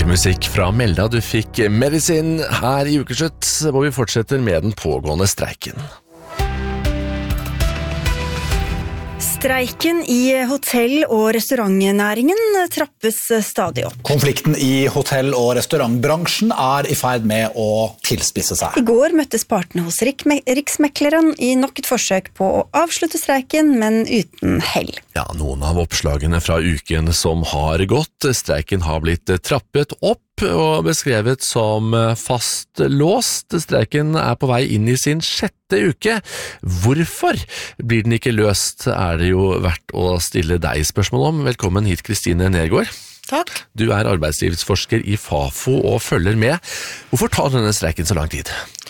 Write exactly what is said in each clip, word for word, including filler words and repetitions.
musikk fra Melda. Du fikk Medicine her i Ukeslutt, hvor vi fortsetter med den pågående streiken. Streiken i hotell- og restaurantnæringen trappes stadig opp. Konflikten i hotell- og restaurantbransjen er i ferd med å tilspisse seg. I går møttes partene hos Riksmekleren i nok et forsøk på å avslutte streiken, men uten hell. Ja, noen av oppslagene fra uken som har gått. Streiken har blitt trappet opp og beskrevet som fastlåst. Streiken er på vei inn i sin sjette uke. Hvorfor blir den ikke løst, er det jo verdt å stille deg spørsmål om. Velkommen hit, Kristine Nergård. Takk. Du er arbeidslivsforsker i Fafo og følger med. Hvorfor tar denne streiken så lang tid?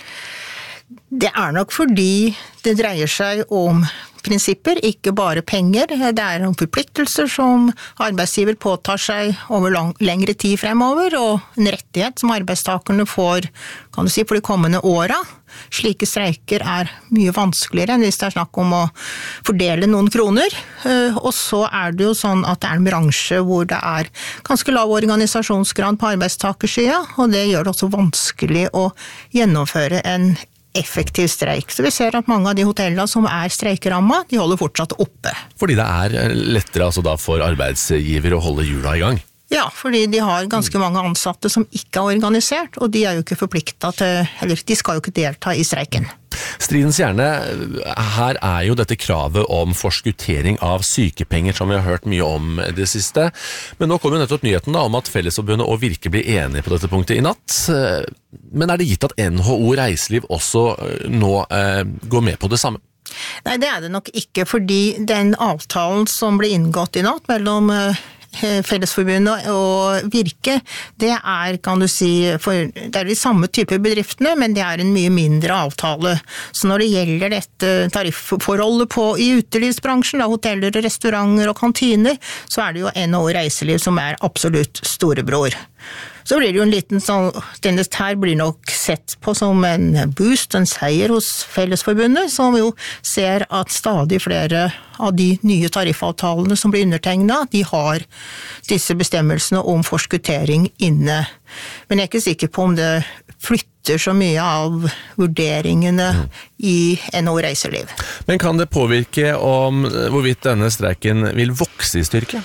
Det er nok fordi det dreier seg om prinsipper, ikke bare penger. Det er noen forpliktelser som arbeidsgiver påtar seg over lang, lengre tid fremover, og en rettighet som arbeidstakerne får, kan du si, for de kommende åra. Slike streiker er mye vanskeligere enn hvis det er snakk om å fordele noen kroner. Og så er det jo sånn at det er en bransje hvor det er ganske lav organisasjonsgrad på arbeidstakersida, og det gjør det også vanskelig å gjennomføre en effektiv streik. Så vi ser at mange av de hotellene som er streikeramma, de holder fortsatt oppe. Fordi det er lettere altså da for arbeidsgiver å holde hjula i gang? Ja, fordi de har ganske mange ansatte som ikke er organisert, og de er jo ikke forpliktet til, eller de skal jo ikke delta i streiken. Stridens hjerne, her er jo dette kravet om forskuttering av sykepenger som vi har hørt mye om det siste. Men nå kommer jo nettopp nyheten da, om at Fellesforbundet og Virke blir enige på dette punktet i natt. Men er det gitt at N H O Reiseliv også nå eh, går med på det samme? Nei, det er det nok ikke, fordi den avtalen som ble inngått i natt mellom Fellesforbundet og Virke, det er, kan du si, for, det er de samme type bedriftene, men det er en mye mindre avtale. Så når det gjelder dette tarifforholdet på, i utelivsbransjen, da, hoteller, restauranter og kantiner, så er det jo N H O Reiseliv som er absolutt storebror. Så blir det jo en liten sånn, denne her blir nok sett på som en boost, en seier hos Fellesforbundet, som jo ser at stadig flere av de nye tariffavtalene som blir undertegnet, de har disse bestemmelsene om forskuttering inne. Men jeg er ikke sikker på om det flytter så mye av vurderingene mm. i N H O Reiseliv. Men kan det påvirke om hvorvidt denne streiken vil vokse i styrke?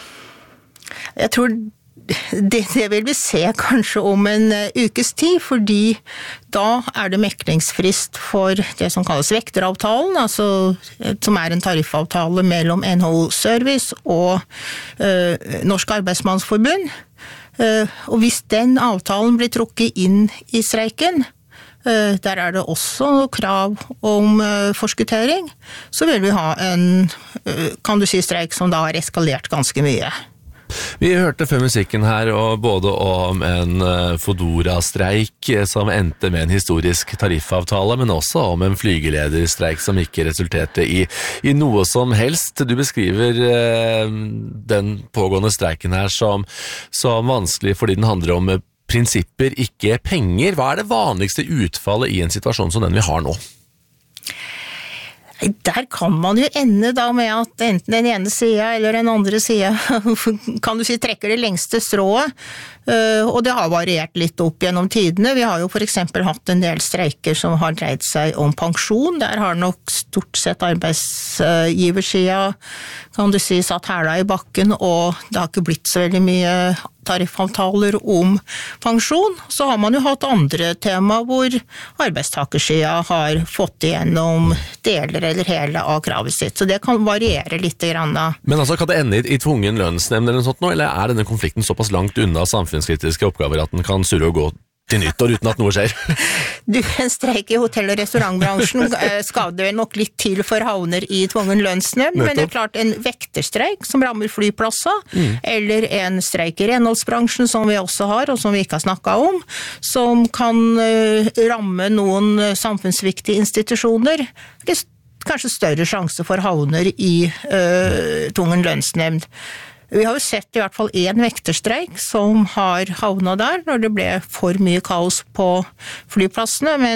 Jeg tror Det, det vil vi se kanskje om en ukes tid, fordi da er det meklingsfrist for det som kalles vekteravtalen, altså, som er en tariffavtale mellom N H O Service og uh, Norsk Arbeidsmannsforbund. Uh, og hvis den avtalen blir trukket inn i streiken, uh, der er det også krav om uh, forskuttering, så vil vi ha en, uh, kan du si, streik som da har eskalert ganske mye. Vi hørte før musikken her og både om en Fodora-streik som endte med en historisk tariffavtale, men også om en flygelederstreik som ikke resulterte i, i noe som helst. Du beskriver eh, den pågående streiken her som, som vanskelig fordi den handler om prinsipper, ikke penger. Hva er det vanligste utfallet i en situasjon som den vi har nå? Der kan man jo ende da med at enten den ene siden eller den andre siden kan du si trekker det lengste strået, og det har variert litt opp gjennom tidene. Vi har jo for eksempel hatt en del streiker som har dreid seg om pensjon. Der har nok stort sett arbeidsgiversiden, kan du si, satt hæla i bakken, og det har ikke blitt så veldig mye tariffavtaler om pensjon. Så har man jo hatt andre tema hvor arbeidstakersiden har fått igjennom deler eller hele av kravet sitt. Så det kan variere litt grann. Men altså, kan det ende i, i tvungen lønnsnemnd eller noe sånt nå, eller er denne konflikten såpass langt unna samfunnskritiske oppgaver at den kan surre og gå til nyttår uten at noe skjer? Du, en streik i hotell- og restaurantbransjen skader nok litt til for havner i tvungen lønnsnemnd, men det er klart en vekterstreik som rammer flyplasser, mm. eller en streik i renholdsbransjen som vi også har, og som vi ikke har snakket om, som kan uh, ramme noen samfunnsviktige institusjoner. Det er kanskje større sjanse for havner i uh, tvungen lønnsnemnd. Vi har jo sett i hvert fall en vekterstreik som har havnet der når det ble for mye kaos på flyplassene, men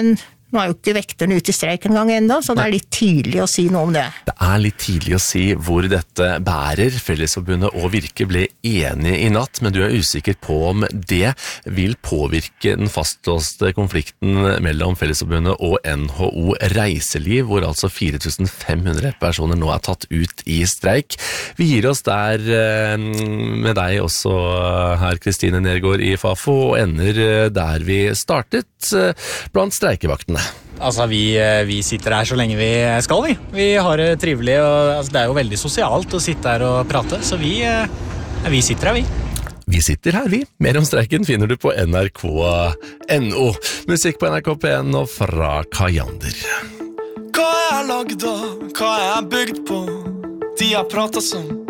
Nå er jo ikke vekterne ute i streik en gang enda, så det er litt tidlig å si noe om det. Det er litt tidlig å si hvor dette bærer. Fellesforbundet og Virke ble enige i natt, men du er usikker på om det vil påvirke den fastlåste konflikten mellom Fellesforbundet og N H O Reiseliv, hvor altså fire tusen fem hundre personer nå er tatt ut i streik. Vi gir oss der med deg også her, Kristine Nergård i Fafo, og ender der vi startet blant streikevaktene. Altså, vi, vi sitter her så lenge vi skal, vi. Vi har det trivelig, og altså, det er jo veldig sosialt å sitte her og prate, så vi, vi sitter her, vi. Vi sitter her, vi. Mer om streiken finner du på N R K punkt N O. Musikk på N R K P N og fra Kajander. Hva er jeg lagd av? Hva er jeg bygd på? De har pratet som